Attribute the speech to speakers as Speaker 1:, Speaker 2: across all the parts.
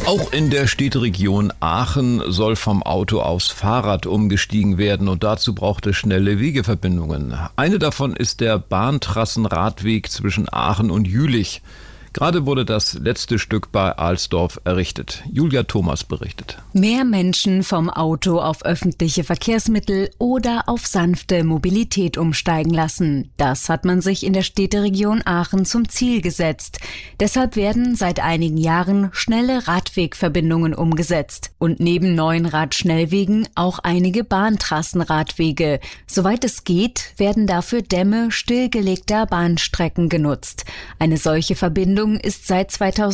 Speaker 1: Auch in der Städteregion Aachen soll vom Auto aufs Fahrrad umgestiegen werden und dazu braucht es schnelle Wegeverbindungen. Eine davon ist der Bahntrassenradweg zwischen Aachen und Jülich. Gerade wurde das letzte Stück bei Alsdorf errichtet. Julia Thomas berichtet.
Speaker 2: Mehr Menschen vom Auto auf öffentliche Verkehrsmittel oder auf sanfte Mobilität umsteigen lassen. Das hat man sich in der Städteregion Aachen zum Ziel gesetzt. Deshalb werden seit einigen Jahren schnelle Radwegverbindungen umgesetzt. Und neben neuen Radschnellwegen auch einige Bahntrassenradwege. Soweit es geht, werden dafür Dämme stillgelegter Bahnstrecken genutzt. Eine solche Verbindung ist seit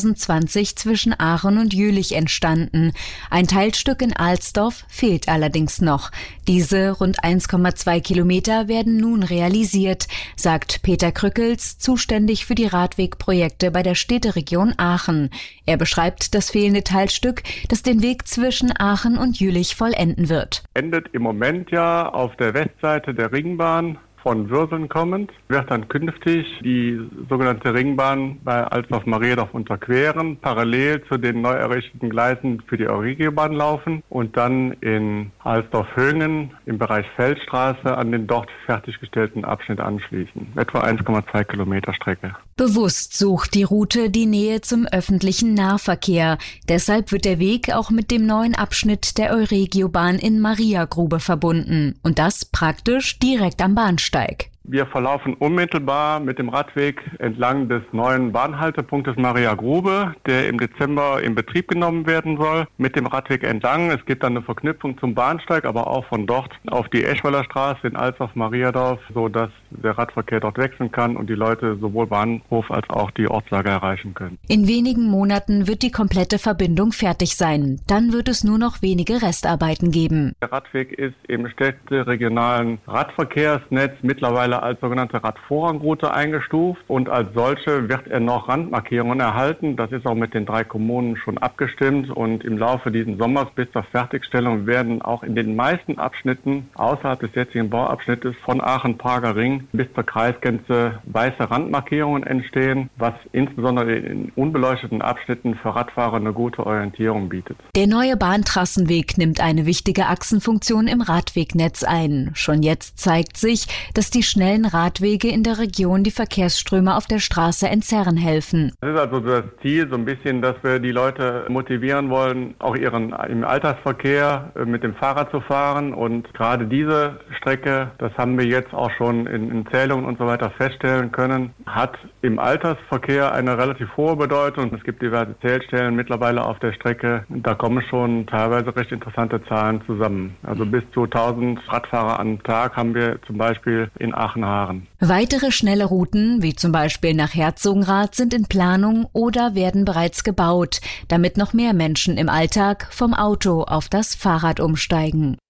Speaker 2: 2020 zwischen Aachen und Jülich entstanden. Ein Teilstück in Alsdorf fehlt allerdings noch. Diese rund 1,2 Kilometer werden nun realisiert, sagt Peter Krückels, zuständig für die Radwegprojekte bei der Städteregion Aachen. Er beschreibt das fehlende Teilstück, das den Weg zwischen Aachen und Jülich vollenden wird.
Speaker 3: Endet im Moment ja auf der Westseite der Ringbahn. Von Würseln kommend, wird dann künftig die sogenannte Ringbahn bei Alsdorf-Mariendorf unterqueren, parallel zu den neu errichteten Gleisen für die Euregiobahn laufen und dann in Alsdorf-Hönggen im Bereich Feldstraße an den dort fertiggestellten Abschnitt anschließen. Etwa 1,2 Kilometer Strecke.
Speaker 2: Bewusst sucht die Route die Nähe zum öffentlichen Nahverkehr. Deshalb wird der Weg auch mit dem neuen Abschnitt der Euregiobahn in Mariagrube verbunden. Und das praktisch direkt am Bahnsteig.
Speaker 3: Wir verlaufen unmittelbar mit dem Radweg entlang des neuen Bahnhaltepunktes Mariagrube, der im Dezember in Betrieb genommen werden soll. Mit dem Radweg entlang. Es gibt dann eine Verknüpfung zum Bahnsteig, aber auch von dort auf die Eschweiler Straße in Alsdorf-Mariendorf, sodass der Radverkehr dort wechseln kann und die Leute sowohl Bahnhof als auch die Ortslage erreichen können.
Speaker 2: In wenigen Monaten wird die komplette Verbindung fertig sein. Dann wird es nur noch wenige Restarbeiten geben.
Speaker 3: Der Radweg ist im städteregionalen Radverkehrsnetz mittlerweile als sogenannte Radvorrangroute eingestuft und als solche wird er noch Randmarkierungen erhalten. Das ist auch mit den 3 Kommunen schon abgestimmt und im Laufe dieses Sommers bis zur Fertigstellung werden auch in den meisten Abschnitten außerhalb des jetzigen Bauabschnittes von Aachen-Prager Ring bis zur Kreisgrenze weiße Randmarkierungen entstehen, was insbesondere in unbeleuchteten Abschnitten für Radfahrer eine gute Orientierung bietet.
Speaker 2: Der neue Bahntrassenweg nimmt eine wichtige Achsenfunktion im Radwegnetz ein. Schon jetzt zeigt sich, dass die schnellen Radwege in der Region die Verkehrsströme auf der Straße entzerren helfen.
Speaker 3: Das ist also das Ziel, so ein bisschen, dass wir die Leute motivieren wollen, auch im Alltagsverkehr mit dem Fahrrad zu fahren. Und gerade diese Strecke, das haben wir jetzt auch schon in Zählungen und so weiter feststellen können, hat im Alltagsverkehr eine relativ hohe Bedeutung. Es gibt diverse Zählstellen mittlerweile auf der Strecke. Da kommen schon teilweise recht interessante Zahlen zusammen. Also bis zu 1000 Radfahrer am Tag haben wir zum Beispiel in Aachen-Haaren.
Speaker 2: Weitere schnelle Routen, wie zum Beispiel nach Herzogenrath, sind in Planung oder werden bereits gebaut, damit noch mehr Menschen im Alltag vom Auto auf das Fahrrad umsteigen.